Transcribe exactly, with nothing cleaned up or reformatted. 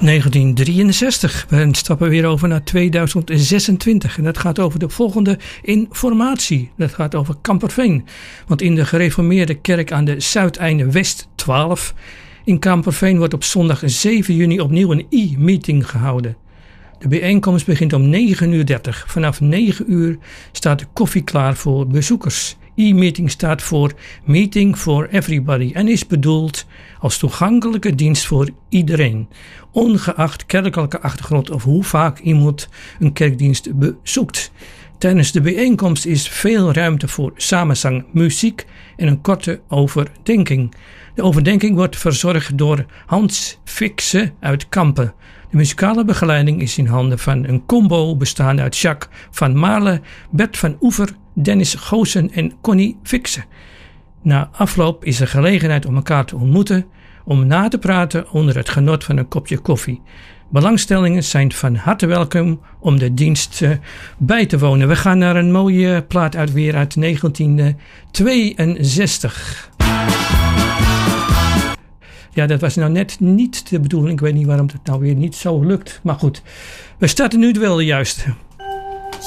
negentien drieënzestig. We stappen weer over naar tweeduizend zesentwintig. En dat gaat over de volgende informatie. Dat gaat over Kamperveen. Want in de gereformeerde kerk aan de Zuideinde West twaalf... in Kamperveen wordt op zondag zeven juni opnieuw een e-meeting gehouden. De bijeenkomst begint om negen uur dertig. Vanaf negen uur staat de koffie klaar voor bezoekers. E-meeting staat voor Meeting for Everybody en is bedoeld als toegankelijke dienst voor iedereen, ongeacht kerkelijke achtergrond of hoe vaak iemand een kerkdienst bezoekt. Tijdens de bijeenkomst is veel ruimte voor samenzang, muziek en een korte overdenking. De overdenking wordt verzorgd door Hans Fikse uit Kampen. De muzikale begeleiding is in handen van een combo bestaande uit Jacques van Marle, Bert van Oever, Dennis Goosen en Connie Fikse. Na afloop is er gelegenheid om elkaar te ontmoeten, om na te praten onder het genot van een kopje koffie. Belangstellingen zijn van harte welkom om de dienst uh, bij te wonen. We gaan naar een mooie plaat uit weer uit negentien tweeënzestig. Ja, dat was nou net niet de bedoeling. Ik weet niet waarom het nou weer niet zo lukt. Maar goed, we starten nu wel de juiste.